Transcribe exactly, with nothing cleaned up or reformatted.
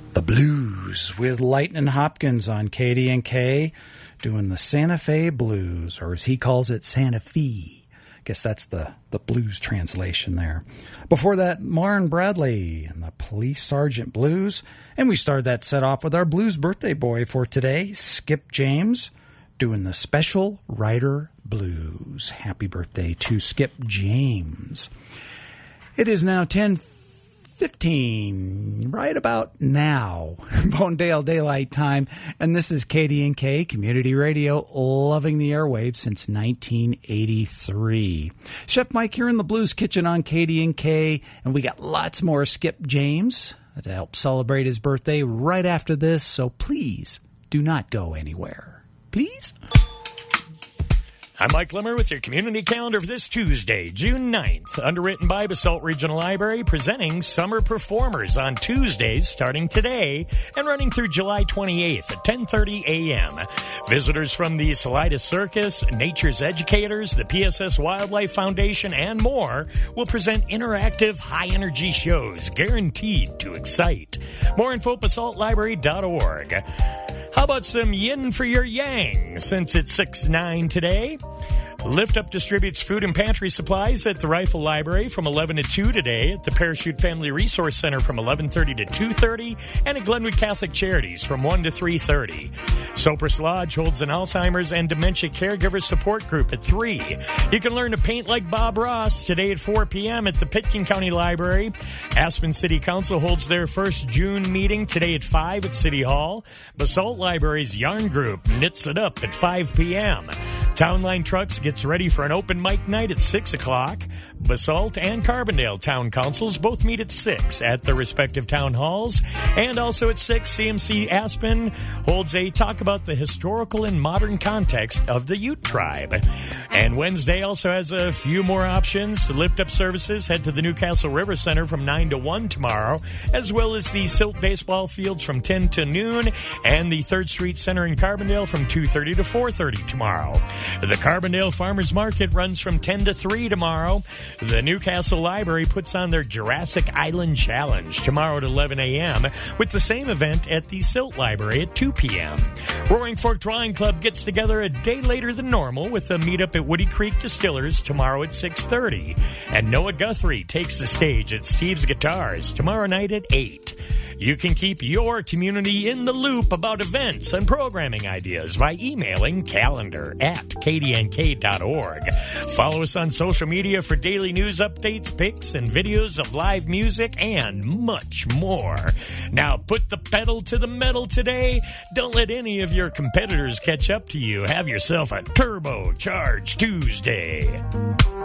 The Blues with Lightnin' Hopkins on K D N K doing the Santa Fe Blues, or as he calls it, Santa Fe. I guess that's the, the blues translation there. Before that, Marn Bradley and the Police Sergeant Blues. And we started that set off with our blues birthday boy for today, Skip James, doing the Special Rider Blues. Happy birthday to Skip James. It is now ten fifteen, right about now, Bonedale Daylight Time, and this is K D N K Community Radio, loving the airwaves since nineteen eighty-three. Chef Mike here in the Blues Kitchen on K D N K, and we got lots more Skip James to help celebrate his birthday right after this, so please do not go anywhere. Please? I'm Mike Limmer with your community calendar for this Tuesday, June ninth, underwritten by Basalt Regional Library, presenting Summer Performers on Tuesdays starting today and running through July twenty-eighth at ten thirty a.m. Visitors from the Salida Circus, Nature's Educators, the P S S Wildlife Foundation, and more will present interactive, high-energy shows guaranteed to excite. More info at basalt library dot org. How about some yin for your yang, since it's six nine today? Lift Up distributes food and pantry supplies at the Rifle Library from eleven to two today, at the Parachute Family Resource Center from eleven thirty to two thirty, and at Glenwood Catholic Charities from one to three thirty. Cypress Lodge holds an Alzheimer's and Dementia Caregiver Support Group at three. You can learn to paint like Bob Ross today at four p.m. at the Pitkin County Library. Aspen City Council holds their first June meeting today at five at City Hall. Basalt Library's Yarn Group knits it up at five p.m. Town Line Trucks gets ready for an open mic night at six o'clock. Basalt and Carbondale Town Councils both meet at six at their respective town halls. And also at six, C M C Aspen holds a talk about the historical and modern context of the Ute tribe. And Wednesday also has a few more options. Lift Up services head to the Newcastle River Center from nine to one tomorrow, as well as the Silt Baseball Fields from ten to noon, and the third Street Center in Carbondale from two thirty to four thirty tomorrow. The Carbondale Farmers Market runs from ten to three tomorrow. The Newcastle Library puts on their Jurassic Island Challenge tomorrow at eleven a.m. with the same event at the Silt Library at two p.m. Roaring Fork Drawing Club gets together a day later than normal with a meetup at Woody Creek Distillers tomorrow at six thirty. And Noah Guthrie takes the stage at Steve's Guitars tomorrow night at eight. You can keep your community in the loop about events and programming ideas by emailing calendar at k d n k dot org. Follow us on social media for daily news updates, pics, and videos of live music, and much more. Now put the pedal to the metal today. Don't let any of your competitors catch up to you. Have yourself a turbocharged Tuesday.